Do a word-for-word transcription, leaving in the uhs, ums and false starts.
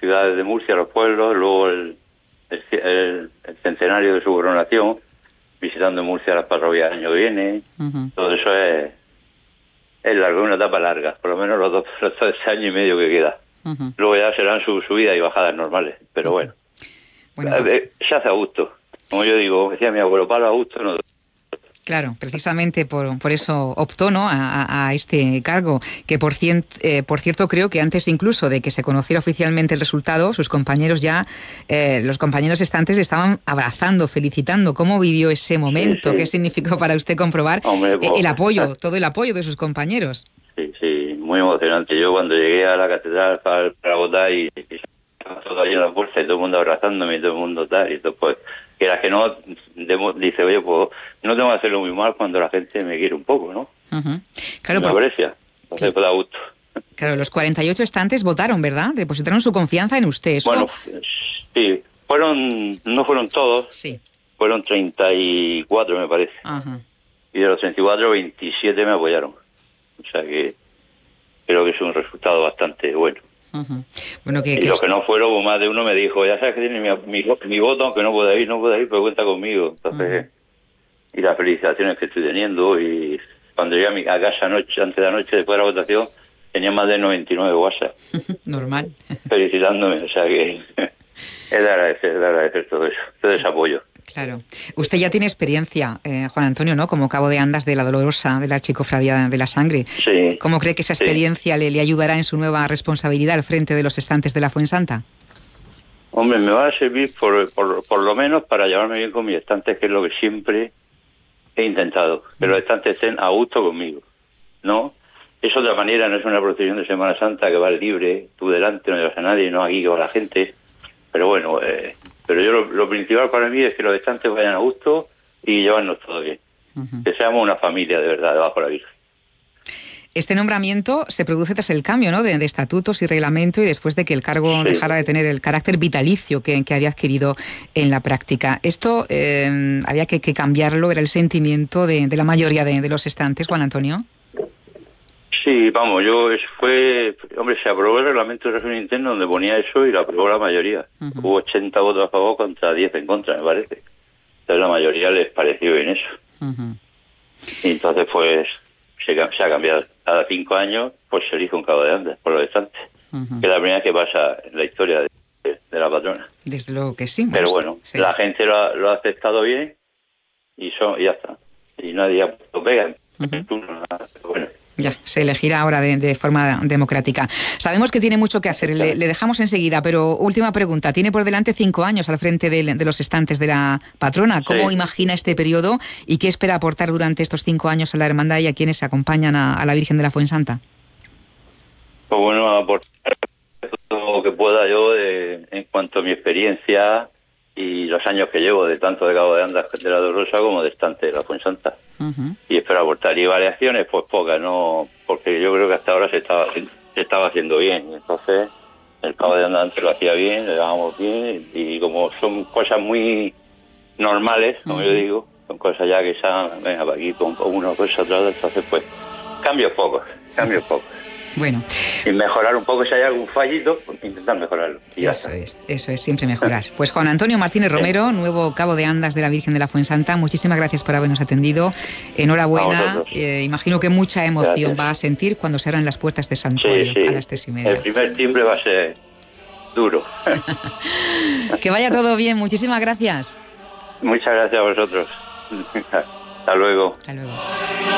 ciudades de Murcia, los pueblos, luego el, el, el, el centenario de su coronación, visitando Murcia las parroquias el año que viene. Uh-huh. Todo eso es, es largo, una etapa larga, por lo menos los dos, los dos años y medio que queda. Uh-huh. Luego ya serán sus subidas y bajadas normales, pero uh-huh. bueno, bueno pues... se hace a gusto. Como yo digo, decía mi abuelo, palo a gusto no. Claro, precisamente por, por eso optó, ¿no?, a, a este cargo, que por, cien, eh, por cierto creo que antes incluso de que se conociera oficialmente el resultado, sus compañeros ya, eh, los compañeros estantes estaban abrazando, felicitando. ¿Cómo vivió ese momento? Sí, sí. ¿Qué significó para usted comprobar Hombre, pues, el apoyo, todo el apoyo de sus compañeros? Sí, sí, muy emocionante. Yo cuando llegué a la catedral para, para votar y, y todo ahí en la puerta y todo el mundo abrazándome y todo el mundo tal, y todo, pues, que era que no, de, dice, oye, pues no tengo que hacerlo muy mal cuando la gente me quiere un poco, ¿no? Uh-huh. Claro, me por... aprecia, entonces pues da gusto. Claro, los cuarenta y ocho estantes votaron, ¿verdad? Depositaron su confianza en usted. ¿Eso? Bueno, sí, fueron, no fueron todos, sí. Fueron treinta y cuatro me parece. Uh-huh. Y de los treinta y cuatro, veintisiete me apoyaron. O sea que creo que es un resultado bastante bueno. Uh-huh. Bueno, que, y que los que no fueron, pues más de uno me dijo, ya sabes que tiene mi, mi, mi voto, aunque no pueda ir, no pueda ir, pero cuenta conmigo. Entonces, uh-huh. y las felicitaciones que estoy teniendo, y cuando llegué a, mi, a casa anoche, antes de la noche, después de la votación, tenía más de noventa y nueve WhatsApp. Normal. Felicitándome, o sea que es de agradecer, es de agradecer todo eso, todo ese apoyo. Claro. Usted ya tiene experiencia, eh, Juan Antonio, ¿no?, como cabo de andas de la Dolorosa, de la Archicofradía de la Sangre. Sí. ¿Cómo cree que esa experiencia sí. le, le ayudará en su nueva responsabilidad al frente de los estantes de la Fuensanta? Hombre, me va a servir por, por, por lo menos para llevarme bien con mis estantes, que es lo que siempre he intentado, que mm. los estantes estén a gusto conmigo, ¿no? Es otra manera, no es una procesión de Semana Santa que vas libre, tú delante, no llevas a nadie, no aquí que va la gente, pero bueno... Eh, Pero yo lo, lo principal para mí es que los estantes vayan a gusto y llevarnos todo bien. Uh-huh. Que seamos una familia de verdad debajo de la Virgen. Este nombramiento se produce tras el cambio, ¿no?, de, de estatutos y reglamento, y después de que el cargo sí. dejara de tener el carácter vitalicio que, que había adquirido en la práctica. Esto eh, había que, que cambiarlo, era el sentimiento de, de la mayoría de, de los estantes, Juan Antonio. Sí, vamos, yo fue, hombre, se aprobó el reglamento de régimen interno donde ponía eso y lo aprobó la mayoría. Uh-huh. Hubo ochenta votos a favor contra diez en contra, me parece. Entonces la mayoría les pareció bien eso. Uh-huh. Y entonces pues se, se ha cambiado. Cada cinco años pues se elige un cabo de andas por los estantes. Uh-huh. Que es la primera vez que pasa en la historia de, de, de la patrona. Desde luego que sí. Pero bueno, sí. la gente lo ha, lo ha aceptado bien y, son, y ya está. Y nadie ha puesto pega. Uh-huh. Bueno. Ya, se elegirá ahora de, de forma democrática. Sabemos que tiene mucho que hacer, le, le dejamos enseguida, pero última pregunta. Tiene por delante cinco años al frente de, de los estantes de la patrona. ¿Cómo sí. imagina este periodo y qué espera aportar durante estos cinco años a la hermandad y a quienes acompañan a, a la Virgen de la Fuensanta? Pues bueno, aportar todo lo que pueda yo de, en cuanto a mi experiencia y los años que llevo, de tanto de cabo de andas de la Dolorosa como de estante de la Fuensanta. Uh-huh. Y espero aportar. Y variaciones, pues pocas, no, porque yo creo que hasta ahora se estaba se estaba haciendo bien. Entonces, el cabo de andas antes lo hacía bien, le dábamos bien, y como son cosas muy normales, como uh-huh. yo digo, son cosas ya que se han, venga, para aquí con una cosa otra, entonces pues, cambios pocos, cambios pocos. Bueno. Y mejorar un poco, si hay algún fallito, pues intentar mejorarlo. Y eso es, eso es, siempre mejorar. Pues Juan Antonio Martínez Romero, sí. nuevo cabo de andas de la Virgen de la Fuensanta, muchísimas gracias por habernos atendido. Enhorabuena. Eh, imagino que mucha emoción gracias. va a sentir cuando se abran las puertas de santuario sí, sí. a las tres y media. El primer timbre va a ser duro. Que vaya todo bien, muchísimas gracias. Muchas gracias a vosotros. Hasta luego. Hasta luego.